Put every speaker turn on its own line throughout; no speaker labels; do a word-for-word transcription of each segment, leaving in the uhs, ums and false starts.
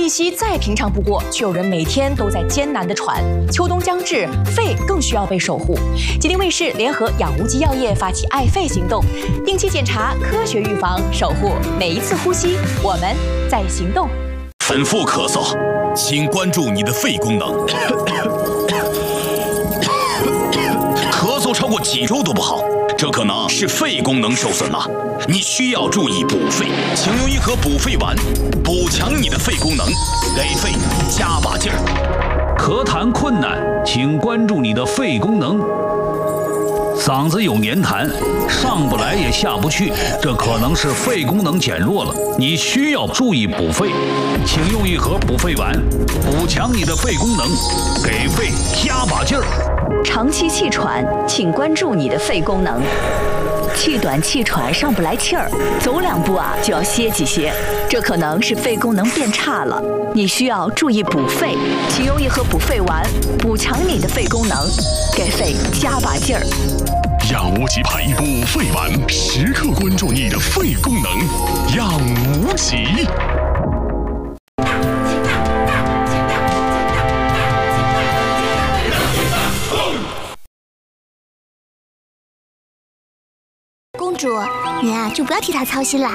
气息再平常不过，却有人每天都在艰难地喘。秋冬将至，肺更需要被守护。吉林卫视联合养无极药业发起爱肺行动，定期检查，科学预防，守护每一次呼吸。我们在行动。
反复咳嗽，请关注你的肺功能。咳嗽超过几周都不好，这可能是肺功能受损了。你需要注意补肺，请用一盒补肺丸，补强你的肺功能，给肺加把劲儿。
咳痰困难，请关注你的肺功能。嗓子有黏痰，上不来也下不去，这可能是肺功能减弱了，你需要注意补肺，请用一盒补肺丸，补强你的肺功能，给肺加把劲儿。
长期气喘，请关注你的肺功能。气短气喘上不来气儿，走两步啊就要歇几歇，这可能是肺功能变差了，你需要注意补肺，请用一盒补肺丸，补强你的肺功能，给肺加把劲儿。
养无极牌补肺丸，时刻关注你的肺功能，养无极。
公主，你啊就不要替他操心啦。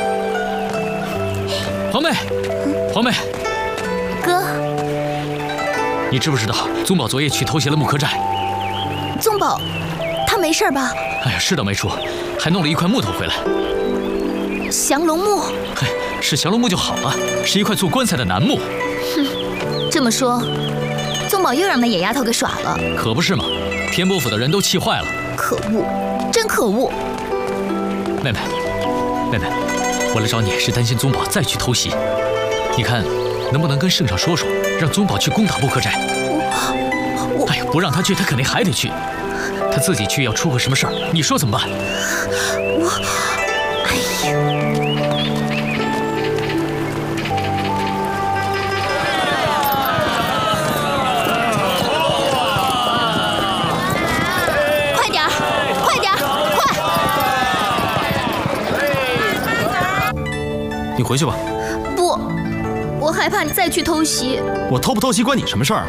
皇妹，皇妹，
哥，
你知不知道宗宝昨夜去偷袭了木柯寨？
宗宝，他没事吧？
哎呀，是倒没出，还弄了一块木头回来。
降龙木？
嘿，是降龙木就好了，是一块做棺材的楠木。
哼，这么说，宗宝又让那野丫头给耍了。
可不是嘛，天波府的人都气坏了。
可恶，真可恶！
妹妹，妹妹，我来找你是担心宗宝再去偷袭，你看能不能跟圣上说说，让宗宝去攻打木柯寨？
我，我，
哎呀，不让他去，他肯定还得去。他自己去要出个什么事儿，你说怎么办？
我，哎呀！快点儿，快点儿，快！
你回去吧。
不，我害怕你再去偷袭。
我偷不偷袭关你什么事儿？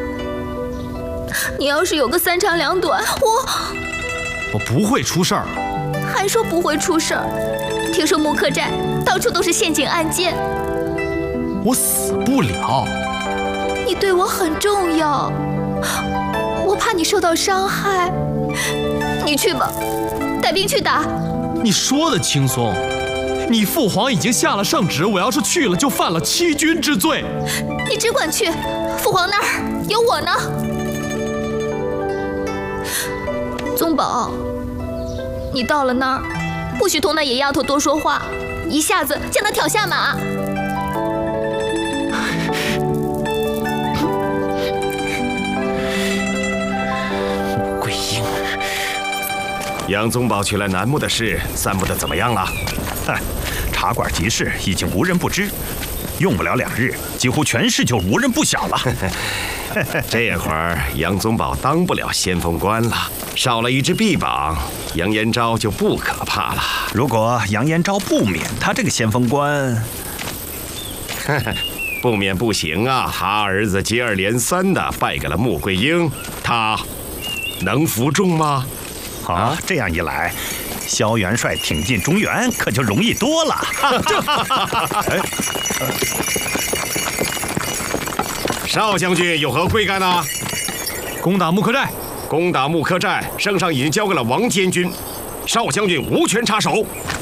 你要是有个三长两短，我
我不会出事儿。
还说不会出事儿？听说木柯寨到处都是陷阱暗箭，
我死不了。
你对我很重要，我怕你受到伤害。你去吧，带兵去打。
你说的轻松，你父皇已经下了圣旨，我要是去了就犯了欺君之罪。
你只管去，父皇那儿有我呢。宗宝，你到了那儿，不许同那野丫头多说话，一下子将她挑下马。
穆桂英，杨宗保取来楠木的事散布的怎么样了？
茶馆集市已经无人不知，用不了两日，几乎全市就无人不晓了。
这会儿杨宗保当不了先锋官了，少了一只臂膀，杨延昭就不可怕了。
如果杨延昭不免他这个先锋官，
不免不行啊！他儿子接二连三的败给了穆桂英，他能服众吗？
啊，这样一来，萧元帅挺进中原可就容易多了。哎
少将军有何贵干呢？
攻打木柯寨。
攻打木柯寨，圣上已经交给了王监军，少将军无权插手。